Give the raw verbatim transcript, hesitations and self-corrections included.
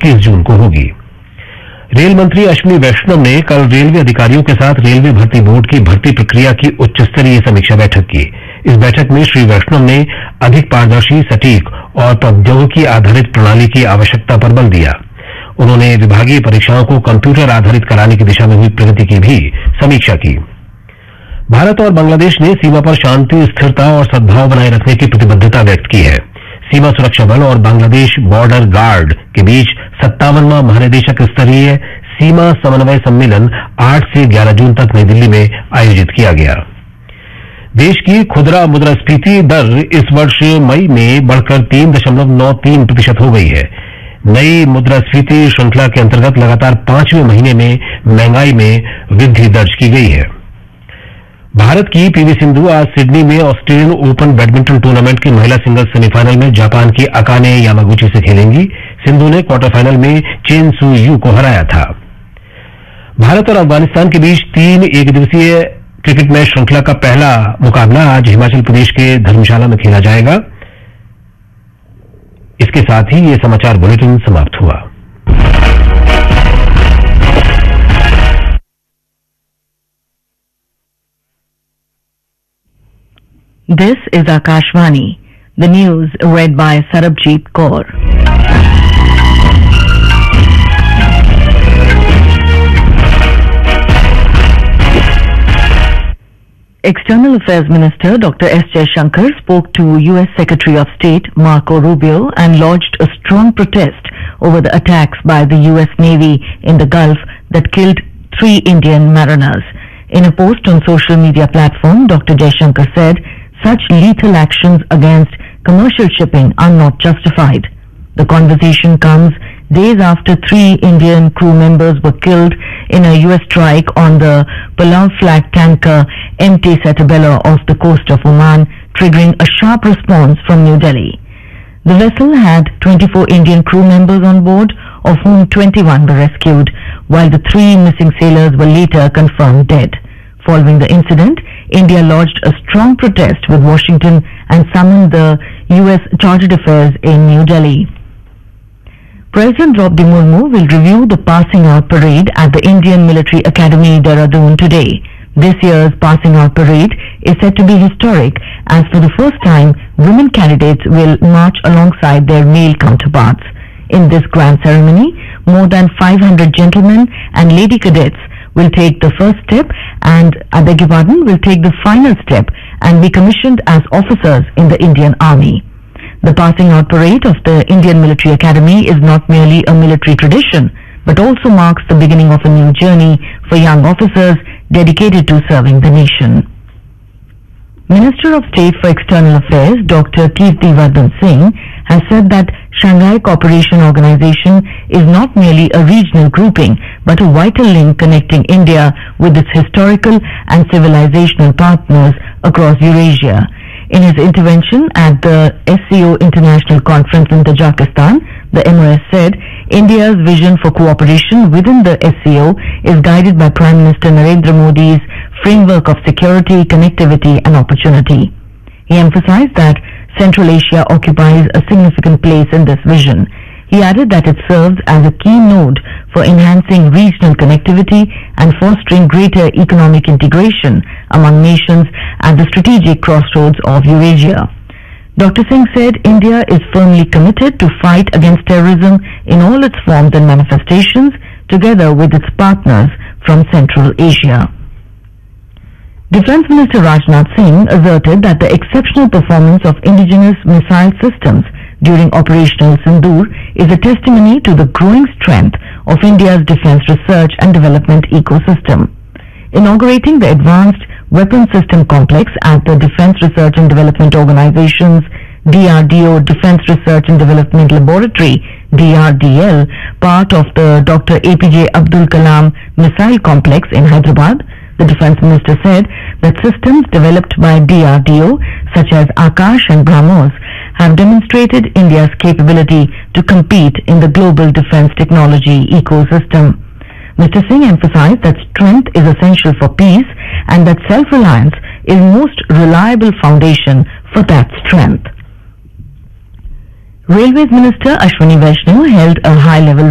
इक्कीस जून को होगी। रेल मंत्री अश्विनी वैष्णव ने कल रेलवे अधिकारियों के साथ रेलवे भर्ती बोर्ड की भर्ती प्रक्रिया की उच्च स्तरीय समीक्षा बैठक की। इस बैठक में श्री वैष्णव ने अधिक पारदर्शी, सटीक और प्रौद्योगिकी आधारित प्रणाली की आवश्यकता पर बल दिया। उन्होंने विभागीय परीक्षाओं को कंप्यूटर आधारित कराने की दिशा में हुई प्रगति की भी समीक्षा की। भारत और बांग्लादेश ने सीमा पर शांति, स्थिरता और सद्भाव बनाए रखने की प्रतिबद्धता व्यक्त की है। सीमा सुरक्षा बल और बांग्लादेश बॉर्डर गार्ड के बीच सत्तावनवां महानिदेशक स्तरीय सीमा समन्वय सम्मेलन आठ से ग्यारह जून तक नई दिल्ली में आयोजित किया गया। देश की खुदरा मुद्रास्फीति दर इस वर्ष मई में बढ़कर तीन दशमलव नौ तीन प्रतिशत हो गई है। नई मुद्रास्फीति श्रृंखला के अंतर्गत लगातार पांचवें महीने में महंगाई में वृद्धि दर्ज की गई है। भारत की पीवी सिंधु आज सिडनी में ऑस्ट्रेलियन ओपन बैडमिंटन टूर्नामेंट की महिला सिंगल्स सेमीफाइनल में जापान की अकाने यामागुची से खेलेंगी। सिंधु ने क्वार्टर फाइनल में चेन सू यू को हराया था। भारत और अफगानिस्तान के बीच तीन एक दिवसीय क्रिकेट मैच श्रृंखला का पहला मुकाबला आज हिमाचल प्रदेश के धर्मशाला में खेला जाएगा। इसके साथ ही ये समाचार बुलेटिन समाप्त हुआ। This is Akashvani. The news read by Sarabjeet Kaur. External Affairs Minister Doctor S. Jaishankar spoke to U S Secretary of State Marco Rubio and lodged a strong protest over the attacks by the U S Navy in the Gulf that killed three Indian mariners. In a post on social media platform, Doctor Jaishankar said, "Such lethal actions against commercial shipping are not justified." The conversation comes days after three Indian crew members were killed in a U S strike on the Palau flag tanker M T Setabella off the coast of Oman, triggering a sharp response from New Delhi. The vessel had twenty-four Indian crew members on board, of whom twenty-one were rescued, while the three missing sailors were later confirmed dead. Following the incident, India lodged a strong protest with Washington and summoned the U S Chartered Affairs in New Delhi. President Draupadi Murmu will review the passing out parade at the Indian Military Academy, Dehradun today. This year's passing out parade is said to be historic, as for the first time, women candidates will march alongside their male counterparts. In this grand ceremony, more than five hundred gentlemen and lady cadets will take the first step and, I beg your pardon, will take the final step and be commissioned as officers in the Indian Army. The passing out parade of the Indian Military Academy is not merely a military tradition, but also marks the beginning of a new journey for young officers dedicated to serving the nation. Minister of State for External Affairs Doctor Kirtivardhan Singh has said that Shanghai Cooperation Organization is not merely a regional grouping but a vital link connecting India with its historical and civilizational partners across Eurasia. In his intervention at the S C O International Conference in Tajikistan, the M O S said India's vision for cooperation within the S C O is guided by Prime Minister Narendra Modi's framework of security, connectivity and opportunity. He emphasized that Central Asia occupies a significant place in this vision. He added that it serves as a key node for enhancing regional connectivity and fostering greater economic integration among nations at the strategic crossroads of Eurasia. Doctor Singh said India is firmly committed to fight against terrorism in all its forms and manifestations, together with its partners from Central Asia. Defence Minister Rajnath Singh asserted that the exceptional performance of indigenous missile systems during Operational Sindoor is a testimony to the growing strength of India's defence research and development ecosystem. Inaugurating the Advanced Weapon System Complex at the Defence Research and Development Organization's D R D O Defence Research and Development Laboratory D R D L, part of the Doctor A P J Abdul Kalam Missile Complex in Hyderabad, the Defence Minister said that systems developed by D R D O, such as Akash and BrahMos, have demonstrated India's capability to compete in the global defence technology ecosystem. Mister Singh emphasized that strength is essential for peace and that self-reliance is most reliable foundation for that strength. Railways Minister Ashwini Vaishnaw held a high-level